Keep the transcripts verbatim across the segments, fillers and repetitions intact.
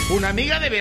Una amiga de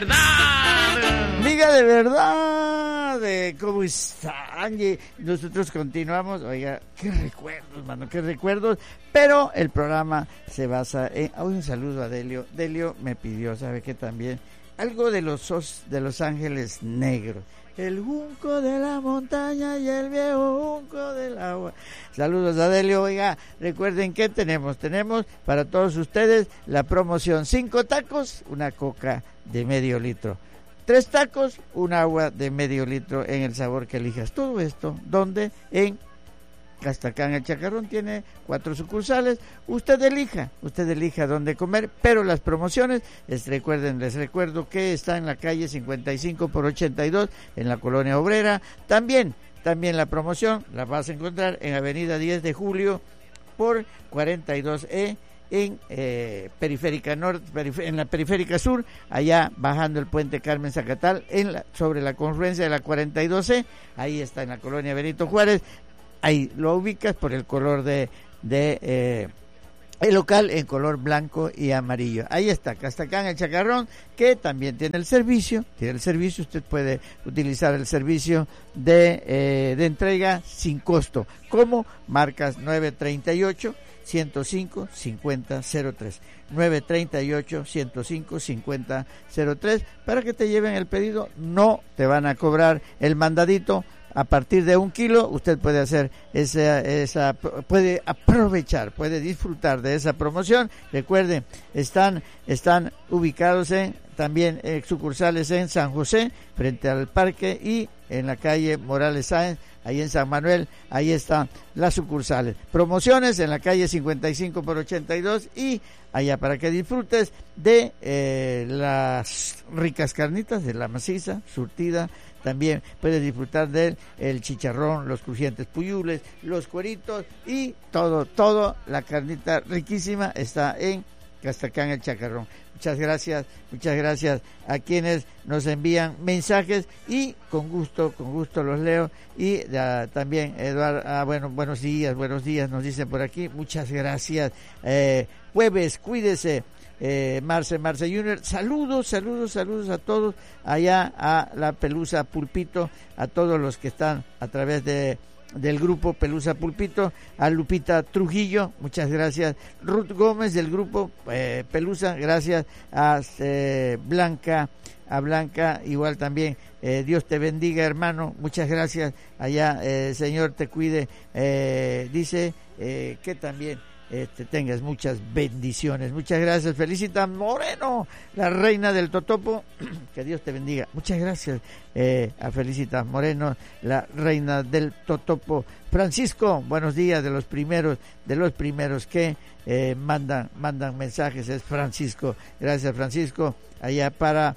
verdad. Amiga de verdad. De ¿Cómo están? Y nosotros continuamos. Oiga, qué recuerdos, mano, qué recuerdos. Pero el programa se basa en... Hoy un saludo a Delio. Delio me pidió, ¿sabe qué? También algo de los, de los Ángeles Negros. El junco de la montaña y el viejo junco del agua. Saludos a Delio. Oiga, recuerden que tenemos, tenemos para todos ustedes la promoción: cinco tacos, una coca de medio litro, tres tacos, un agua de medio litro en el sabor que elijas. Todo esto, ¿dónde? En Castacán El Chacarrón. Tiene cuatro sucursales. Usted elija, usted elija dónde comer, pero las promociones, les recuerden, les recuerdo que está en la calle cincuenta y cinco por ochenta y dos, en la Colonia Obrera. También, también la promoción la vas a encontrar en Avenida diez de Julio por cuarenta y dos E, en eh, Periférica Norte, perifer- en la Periférica Sur, allá bajando el puente Carmen Zacatal, en la, sobre la confluencia de la cuarenta y dos E, ahí está en la Colonia Benito Juárez. Ahí lo ubicas por el color de, de eh, el local, en color blanco y amarillo. Ahí está, Castacán El Chacarrón, que también tiene el servicio, tiene el servicio, usted puede utilizar el servicio de, eh, de entrega sin costo, como marcas nueve treinta y ocho, ciento cinco, cincuenta cero tres, nueve treinta y ocho, ciento cinco, cincuenta cero tres, para que te lleven el pedido. No te van a cobrar el mandadito. A partir de un kilo, usted puede hacer esa, esa, puede aprovechar, puede disfrutar de esa promoción. Recuerden, están, están ubicados en, también en sucursales en San José, frente al parque, y en la calle Morales Sáenz, ahí en San Manuel. Ahí están las sucursales. Promociones en la calle cincuenta y cinco por ochenta y dos, y allá para que disfrutes de eh, las ricas carnitas de la maciza, surtida. También puedes disfrutar del el chicharrón, los crujientes puyules, los cueritos y todo, todo, la carnita riquísima está en Castacán El Chacarrón. Muchas gracias, muchas gracias a quienes nos envían mensajes, y con gusto, con gusto los leo. Y uh, también Eduardo, ah, bueno, buenos días, buenos días, nos dicen por aquí, muchas gracias. Eh, jueves, cuídese. Eh, Marce, Marce Junior, saludos, saludos, saludos a todos, allá a la Pelusa Pulpito, a todos los que están a través de del grupo Pelusa Pulpito, a Lupita Trujillo, muchas gracias, Ruth Gómez del grupo eh, Pelusa, gracias, a eh, Blanca, a Blanca igual también, eh, Dios te bendiga, hermano, muchas gracias, allá, eh, Señor te cuide, eh, dice eh, que también Este, tengas muchas bendiciones. Muchas gracias. Felicita Moreno, la reina del Totopo. Que Dios te bendiga. Muchas gracias eh, a Felicita Moreno, la reina del Totopo. Francisco, buenos días, de los primeros, de los primeros que eh, mandan, mandan mensajes. Es Francisco. Gracias, Francisco. Allá para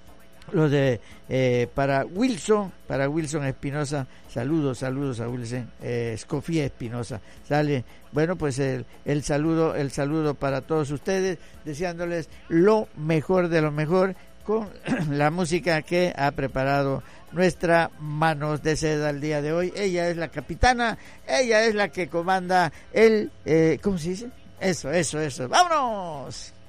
los de eh, para Wilson, para Wilson Espinosa, saludos, saludos a Wilson eh, Escofía Espinosa, sale, bueno, pues el, el saludo, el saludo para todos ustedes, deseándoles lo mejor de lo mejor con la música que ha preparado nuestra Manos de Seda el día de hoy. Ella es la capitana, ella es la que comanda el, eh, ¿cómo se dice? Eso, eso, eso, ¡vámonos!